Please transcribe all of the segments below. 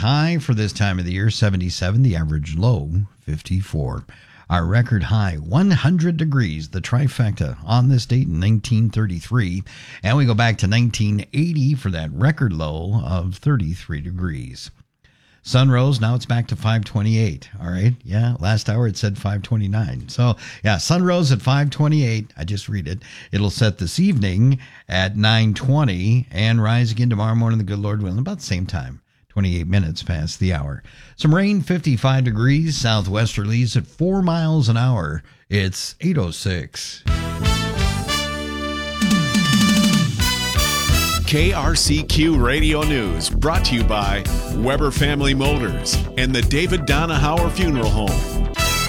high for this time of the year, 77. The average low, 54. Our record high, 100 degrees, the trifecta on this date in 1933. And we go back to 1980 for that record low of 33 degrees. Sun rose, now it's back to 528. All right. Yeah. Last hour it said 529. So yeah, sun rose at 528. I just read it. It'll set this evening at 9:20 and rise again tomorrow morning, the good Lord willing, about the same time. 28 minutes past the hour. Some rain, 55 degrees, southwesterlies at 4 miles an hour. It's 8:06. KRCQ Radio News, brought to you by Weber Family Motors and the David Donahauer Funeral Home.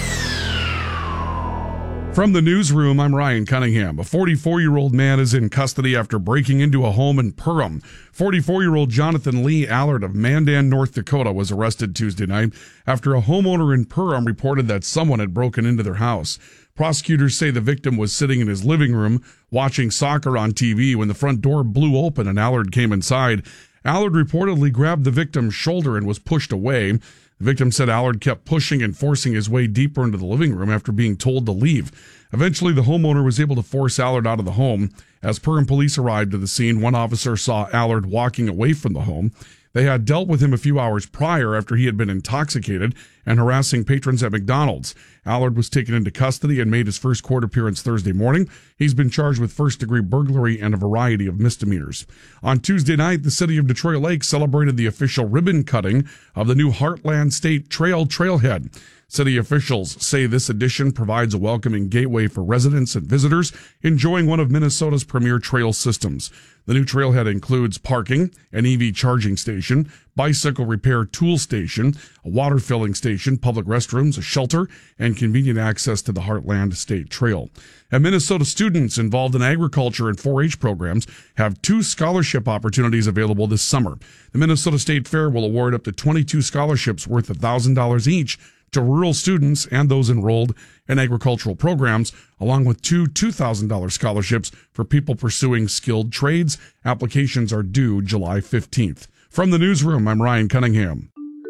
From the newsroom, I'm Ryan Cunningham. A 44-year-old man is in custody after breaking into a home in Perham. 44-year-old Jonathan Lee Allard of Mandan, North Dakota, was arrested Tuesday night after a homeowner in Perham reported that someone had broken into their house. Prosecutors say the victim was sitting in his living room watching soccer on TV when the front door blew open and Allard came inside. Allard reportedly grabbed the victim's shoulder and was pushed away. The victim said Allard kept pushing and forcing his way deeper into the living room after being told to leave. Eventually, the homeowner was able to force Allard out of the home. As Perham police arrived to the scene, one officer saw Allard walking away from the home. They had dealt with him a few hours prior after he had been intoxicated and harassing patrons at McDonald's. Allard was taken into custody and made his first court appearance Thursday morning. He's been charged with first-degree burglary and a variety of misdemeanors. On Tuesday night, the city of Detroit Lake celebrated the official ribbon cutting of the new Heartland State Trail trailhead. City officials say this addition provides a welcoming gateway for residents and visitors enjoying one of Minnesota's premier trail systems. The new trailhead includes parking, an EV charging station, bicycle repair tool station, a water filling station, public restrooms, a shelter, and convenient access to the Heartland State Trail. And Minnesota students involved in agriculture and 4-H programs have 2 scholarship opportunities available this summer. The Minnesota State Fair will award up to 22 scholarships worth $1,000 each to rural students and those enrolled in agricultural programs, along with 2 $2,000 scholarships for people pursuing skilled trades. Applications are due July 15th. From the newsroom, I'm Ryan Cunningham.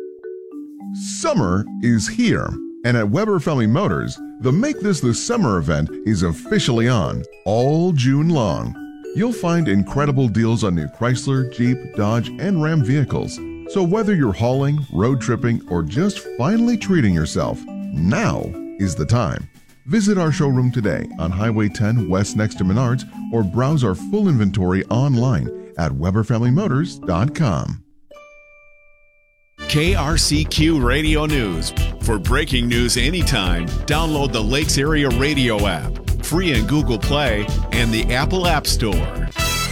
Summer is here, and at Weber Family Motors, the Make This the Summer event is officially on all June long. You'll find incredible deals on new Chrysler, Jeep, Dodge, and Ram vehicles. So whether you're hauling, road tripping, or just finally treating yourself, now is the time. Visit our showroom today on Highway 10 West next to Menards, or browse our full inventory online at WeberFamilyMotors.com. KRCQ Radio News. For breaking news anytime, download the Lakes Area Radio app, free in Google Play and the Apple App Store.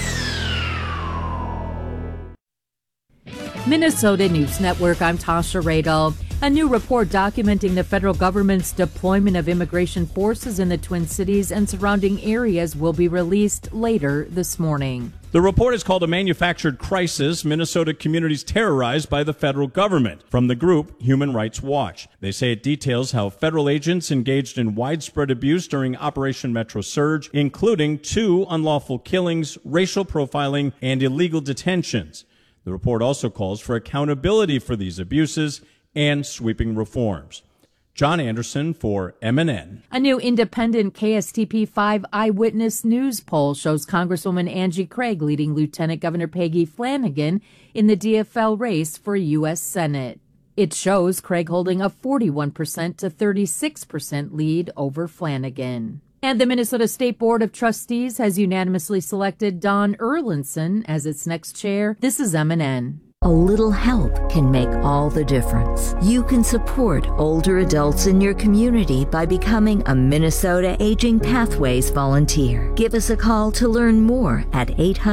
Minnesota News Network, I'm Tasha Radel. A new report documenting the federal government's deployment of immigration forces in the Twin Cities and surrounding areas will be released later this morning. The report is called A Manufactured Crisis, Minnesota Communities Terrorized by the Federal Government, from the group Human Rights Watch. They say it details how federal agents engaged in widespread abuse during Operation Metro Surge, including 2 unlawful killings, racial profiling, and illegal detentions. The report also calls for accountability for these abuses and sweeping reforms. John Anderson for MNN. A new independent KSTP5 Eyewitness News poll shows Congresswoman Angie Craig leading Lieutenant Governor Peggy Flanagan in the DFL race for U.S. Senate. It shows Craig holding a 41% to 36% lead over Flanagan. And the Minnesota State Board of Trustees has unanimously selected Don Erlinson as its next chair. This is MNN. A little help can make all the difference. You can support older adults in your community by becoming a Minnesota Aging Pathways volunteer. Give us a call to learn more at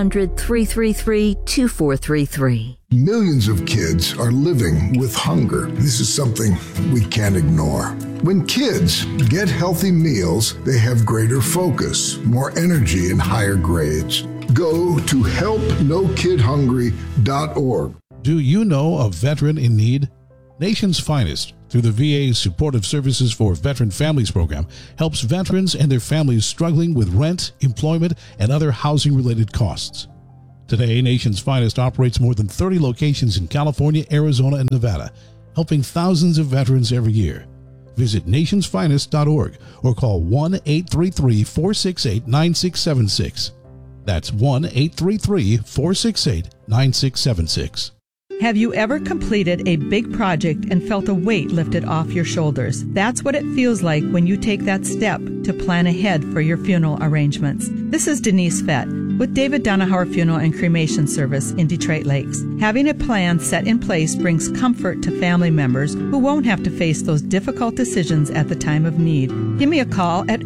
800-333-2433. Millions of kids are living with hunger. This is something we can't ignore. When kids get healthy meals, they have greater focus, more energy, and higher grades. Go to helpnokidhungry.org. Do you know a veteran in need? Nation's Finest, through the VA's Supportive Services for Veteran Families program, helps veterans and their families struggling with rent, employment, and other housing-related costs. Today, Nation's Finest operates more than 30 locations in California, Arizona, and Nevada, helping thousands of veterans every year. Visit nationsfinest.org or call 1-833-468-9676. That's 1-833-468-9676. Have you ever completed a big project and felt a weight lifted off your shoulders? That's what it feels like when you take that step to plan ahead for your funeral arrangements. This is Denise Fett with David Donahauer Funeral and Cremation Service in Detroit Lakes. Having a plan set in place brings comfort to family members who won't have to face those difficult decisions at the time of need. Give me a call at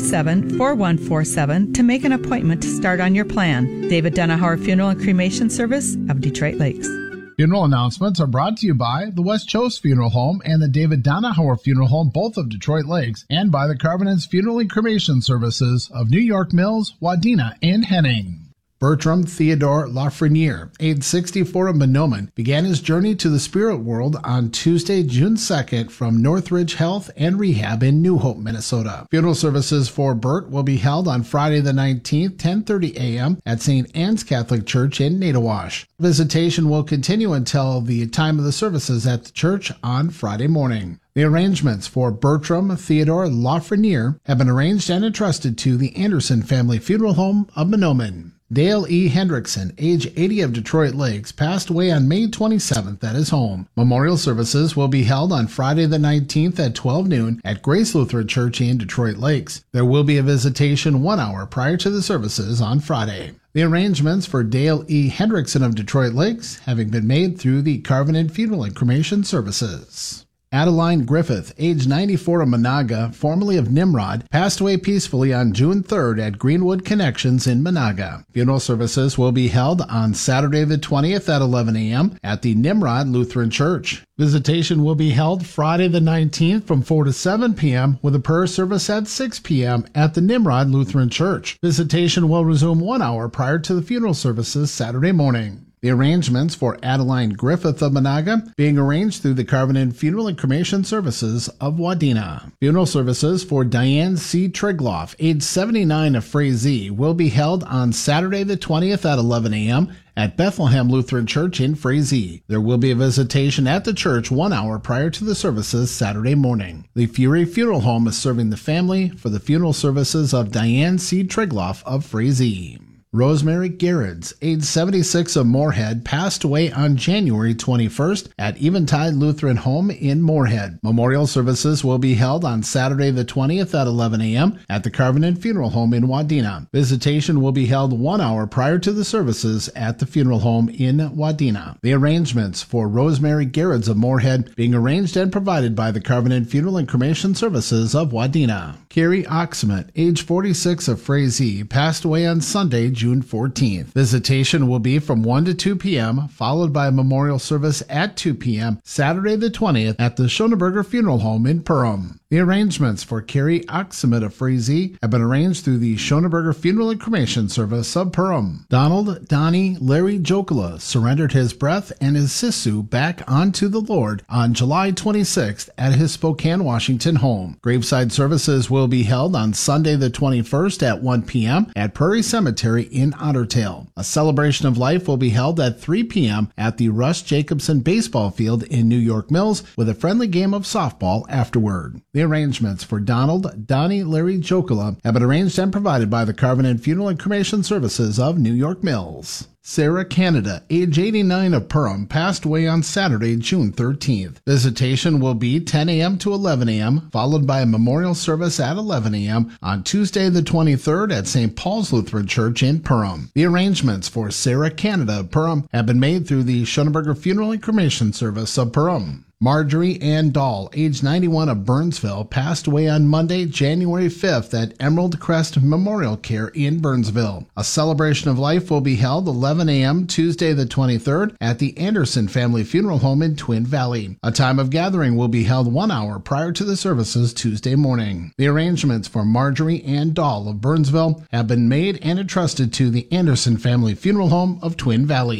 847-4147 to make an appointment to start on your plan. David Donahauer Funeral and Cremation Service of Detroit Lakes. Funeral announcements are brought to you by the West Choate Funeral Home and the David Donahauer Funeral Home, both of Detroit Lakes, and by the Carvinens Funeral and Cremation Services of New York Mills, Wadena, and Henning. Bertram Theodore Lafreniere, age 64 of Mahnomen, began his journey to the spirit world on Tuesday, June 2nd from Northridge Health and Rehab in New Hope, Minnesota. Funeral services for Bert will be held on Friday the 19th, 10:30 a.m. at St. Anne's Catholic Church in Netawash. Visitation will continue until the time of the services at the church on Friday morning. The arrangements for Bertram Theodore Lafreniere have been arranged and entrusted to the Anderson Family Funeral Home of Mahnomen. Dale E. Hendrickson, age 80 of Detroit Lakes, passed away on May 27th at his home. Memorial services will be held on Friday the 19th at 12 noon at Grace Lutheran Church in Detroit Lakes. There will be a visitation 1 hour prior to the services on Friday. The arrangements for Dale E. Hendrickson of Detroit Lakes having been made through the Carvinen Funeral and Cremation Services. Adeline Griffith, age 94 of Monaga, formerly of Nimrod, passed away peacefully on June 3rd at Greenwood Connections in Monaga. Funeral services will be held on Saturday the 20th at 11 a.m. at the Nimrod Lutheran Church. Visitation will be held Friday the 19th from 4 to 7 p.m. with a prayer service at 6 p.m. at the Nimrod Lutheran Church. Visitation will resume 1 hour prior to the funeral services Saturday morning. The arrangements for Adeline Griffith of Monaga being arranged through the Carvinen Funeral and Cremation Services of Wadena. Funeral services for Diane C. Trigloff, age 79 of Frazee, will be held on Saturday the 20th at 11 a.m. at Bethlehem Lutheran Church in Frazee. There will be a visitation at the church 1 hour prior to the services Saturday morning. The Fury Funeral Home is serving the family for the funeral services of Diane C. Trigloff of Frazee. Rosemary Garreds, age 76 of Moorhead, passed away on January 21st at Eventide Lutheran Home in Moorhead. Memorial services will be held on Saturday the 20th at 11 a.m. at the Carvinen Funeral Home in Wadena. Visitation will be held 1 hour prior to the services at the funeral home in Wadena. The arrangements for Rosemary Garreds of Moorhead being arranged and provided by the Carvinen Funeral and Cremation Services of Wadena. Carrie Oxman, age 46 of Frazee, passed away on Sunday, June 14th. Visitation will be from 1 to 2 p.m., followed by a memorial service at 2 p.m. Saturday the 20th at the Schoneberger Funeral Home in Perham. The arrangements for Carrie Oxman of Frazee have been arranged through the Schoneberger Funeral and Cremation Service of Perham. Donald Donnie Larry Jokula surrendered his breath and his sisu back onto the Lord on July 26th at his Spokane, Washington home. Graveside services will be held on Sunday the 21st at 1 p.m. at Prairie Cemetery in Otter Tail. A celebration of life will be held at 3 p.m. at the Russ Jacobson Baseball Field in New York Mills with a friendly game of softball afterward. The arrangements for Donald Donnie Larry Jokula have been arranged and provided by the Carvinen Funeral and Cremation Services of New York Mills. Sarah Canada, age 89 of Perham, passed away on Saturday, June 13th. Visitation will be 10 a.m. to 11 a.m., followed by a memorial service at 11 a.m. on Tuesday the 23rd at St. Paul's Lutheran Church in Perham. The arrangements for Sarah Canada of Perham have been made through the Schoneberger Funeral and Cremation Service of Perham. Marjorie Ann Dahl, age 91 of Burnsville, passed away on Monday, January 5th at Emerald Crest Memorial Care in Burnsville. A celebration of life will be held 11 a.m. Tuesday the 23rd at the Anderson Family Funeral Home in Twin Valley. A time of gathering will be held 1 hour prior to the services Tuesday morning. The arrangements for Marjorie Ann Dahl of Burnsville have been made and entrusted to the Anderson Family Funeral Home of Twin Valley.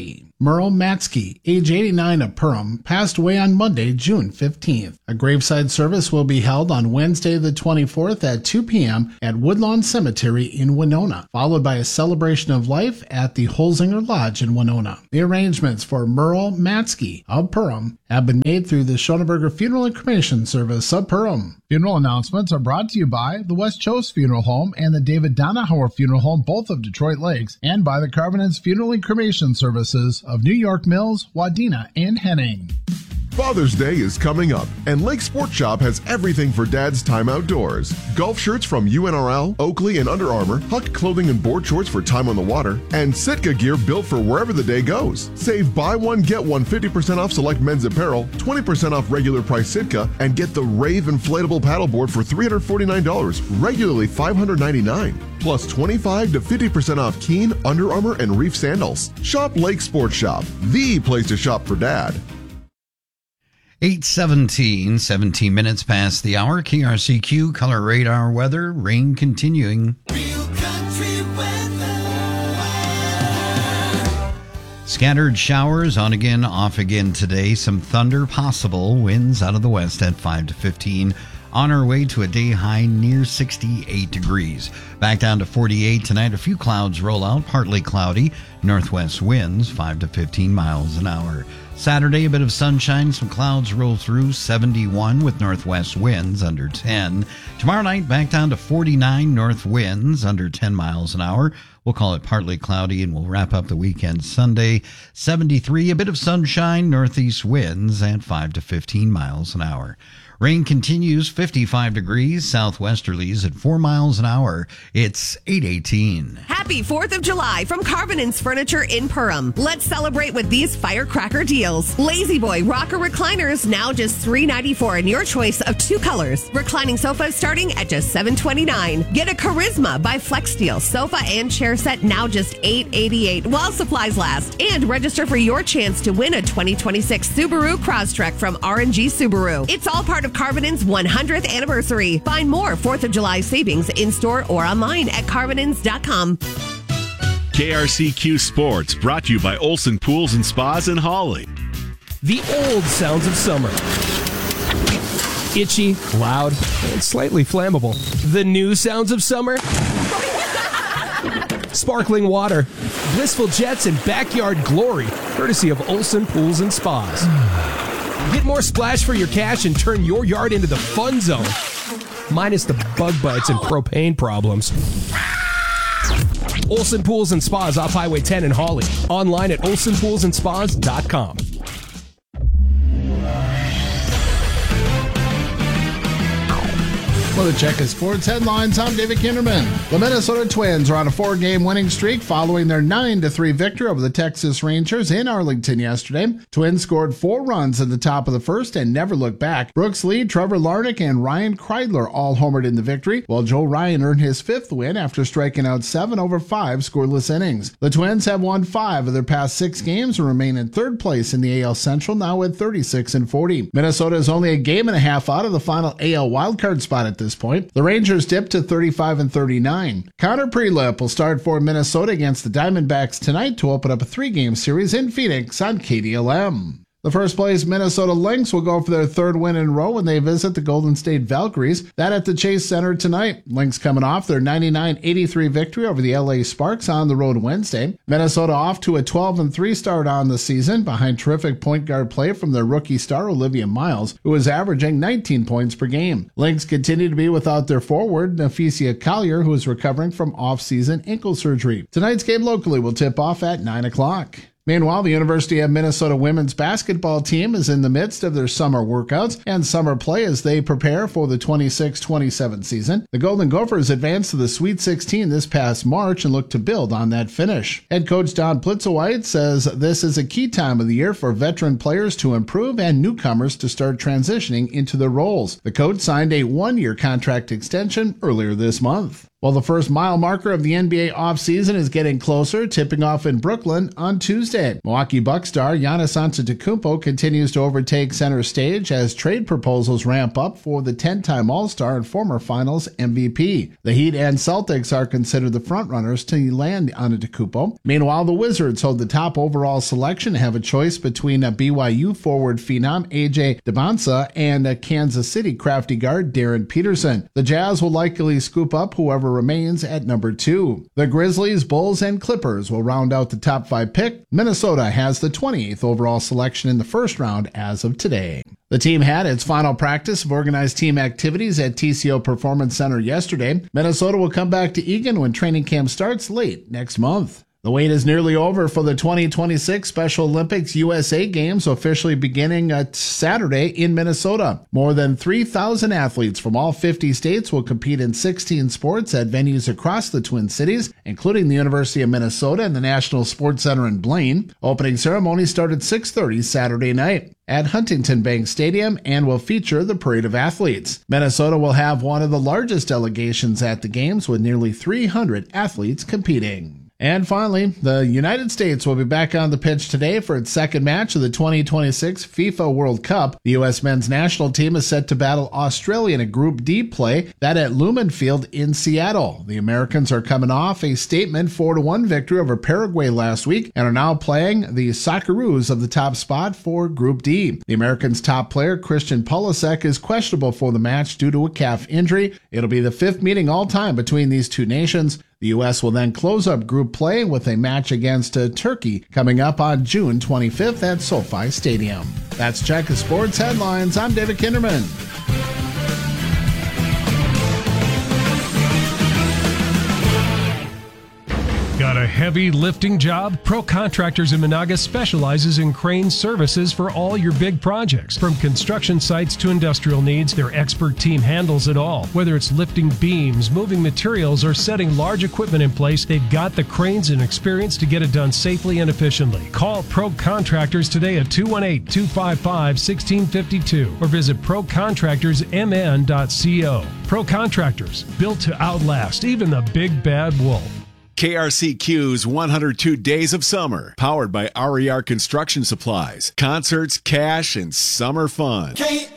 Merle Matsky, age 89 of Perham, passed away on Monday, June 15th. A graveside service will be held on Wednesday the 24th at 2 p.m. at Woodlawn Cemetery in Winona, followed by a celebration of life at the Holzinger Lodge in Winona. The arrangements for Merle Matsky of Perham have been made through the Schoenberger Funeral and Cremation Service of Perham. Funeral announcements are brought to you by the West Chose Funeral Home and the David Donahauer Funeral Home, both of Detroit Lakes, and by the Carvinens Funeral and Cremation Services of New York Mills, Wadena, and Henning. Father's Day is coming up, and Lake Sports Shop has everything for Dad's time outdoors. Golf shirts from UNRL, Oakley, and Under Armour, Huck clothing and board shorts for time on the water, and Sitka gear built for wherever the day goes. Save buy one, get one 50% off select men's apparel, 20% off regular price Sitka, and get the Rave inflatable paddleboard for $349, regularly $599. Plus 25 to 50% off Keen, Under Armour, and Reef sandals. Shop Lake Sports Shop, the place to shop for Dad. 8:17, 17 minutes past the hour. KRCQ color radar weather, rain continuing. Real country weather. Scattered showers on again, off again today. Some thunder possible. Winds out of the west at 5 to 15. On our way to a day high near 68 degrees. Back down to 48 tonight. A few clouds roll out, partly cloudy. Northwest winds 5 to 15 miles an hour. Saturday, a bit of sunshine, some clouds roll through, 71 with northwest winds under 10. Tomorrow night, back down to 49 north winds under 10 miles an hour. We'll call it partly cloudy, and we'll wrap up the weekend Sunday. 73, a bit of sunshine, northeast winds at 5 to 15 miles an hour. Rain continues, 55 degrees, southwesterlies at 4 miles an hour. It's 8:18. Happy 4th of July from Carvinens Furniture in Perham. Let's celebrate with these firecracker deals. Lazy Boy rocker recliners now just $394 in your choice of 2 colors. Reclining sofas starting at just $729. Get a Charisma by FlexSteel sofa and chair set now just $888 while supplies last. And register for your chance to win a 2026 Subaru Crosstrek from R&G Subaru. It's all part of Carvinens' 100th anniversary. Find more 4th of July savings in-store or online at carvinens.com. KRCQ Sports, brought to you by Olson Pools and Spas in Hawley. The old sounds of summer. Itchy, loud, and slightly flammable. The new sounds of summer. Sparkling water, blissful jets, and backyard glory, courtesy of Olson Pools and Spas. Get more splash for your cash and turn your yard into the fun zone. Minus the bug bites and propane problems. Olson Pools and Spas off Highway 10 in Hawley. Online at olsonpoolsandspas.com. For the check of sports headlines, I'm David Kinderman. The Minnesota Twins are on a 4-game winning streak following their 9-3 victory over the Texas Rangers in Arlington yesterday. Twins scored 4 runs at the top of the first and never looked back. Brooks Lee, Trevor Larnach, and Ryan Kreidler all homered in the victory, while Joe Ryan earned his 5th win after striking out 7 over 5 scoreless innings. The Twins have won 5 of their past 6 games and remain in 3rd place in the AL Central, now at 36-40. Minnesota is only a game and a half out of the final AL wildcard spot at this point. The Rangers dipped to 35-39. Connor Prelip will start for Minnesota against the Diamondbacks tonight to open up a 3-game series in Phoenix on KDLM. The first place Minnesota Lynx will go for their 3rd win in a row when they visit the Golden State Valkyries. That at the Chase Center tonight. Lynx coming off their 99-83 victory over the LA Sparks on the road Wednesday. Minnesota off to a 12-3 start on the season behind terrific point guard play from their rookie star Olivia Miles, who is averaging 19 points per game. Lynx continue to be without their forward, Naphesia Collier, who is recovering from off-season ankle surgery. Tonight's game locally will tip off at 9 o'clock. Meanwhile, the University of Minnesota women's basketball team is in the midst of their summer workouts and summer play as they prepare for the 26-27 season. The Golden Gophers advanced to the Sweet 16 this past March and look to build on that finish. Head coach Don Plitzowite says this is a key time of the year for veteran players to improve and newcomers to start transitioning into their roles. The coach signed a 1-year contract extension earlier this month. Well, the first mile marker of the NBA offseason is getting closer, tipping off in Brooklyn on Tuesday. Milwaukee Bucks star Giannis Antetokounmpo continues to overtake center stage as trade proposals ramp up for the 10-time All-Star and former Finals MVP. The Heat and Celtics are considered the frontrunners to land Antetokounmpo. Meanwhile, the Wizards hold the top overall selection and have a choice between BYU forward phenom AJ Debonsa and Kansas City crafty guard Darren Peterson. The Jazz will likely scoop up whoever remains at number 2. The Grizzlies, Bulls, and Clippers will round out the top 5 pick. Minnesota has the 28th overall selection in the first round as of today. The team had its final practice of organized team activities at TCO Performance Center yesterday. Minnesota will come back to Eagan when training camp starts late next month. The wait is nearly over for the 2026 Special Olympics USA Games, officially beginning Saturday in Minnesota. More than 3,000 athletes from all 50 states will compete in 16 sports at venues across the Twin Cities, including the University of Minnesota and the National Sports Center in Blaine. Opening ceremony started 6:30 Saturday night at Huntington Bank Stadium and will feature the Parade of Athletes. Minnesota will have one of the largest delegations at the Games with nearly 300 athletes competing. And finally, the United States will be back on the pitch today for its second match of the 2026 FIFA World Cup. The U.S. men's national team is set to battle Australia in a Group D play, that at Lumen Field in Seattle. The Americans are coming off a statement 4-1 victory over Paraguay last week and are now playing the Socceroos of the top spot for Group D. The Americans' top player, Christian Pulisic, is questionable for the match due to a calf injury. It'll be the 5th meeting all time between these two nations. The U.S. will then close up group play with a match against Turkey coming up on June 25th at SoFi Stadium. That's Check of Sports Headlines. I'm David Kinderman. Got a heavy lifting job? Pro Contractors in Monaga specializes in crane services for all your big projects. From construction sites to industrial needs, their expert team handles it all. Whether it's lifting beams, moving materials, or setting large equipment in place, they've got the cranes and experience to get it done safely and efficiently. Call Pro Contractors today at 218-255-1652 or visit procontractorsmn.co. Pro Contractors, built to outlast even the big bad wolf. KRCQ's 102 Days of Summer, powered by RER Construction Supplies. Concerts, cash, and summer fun.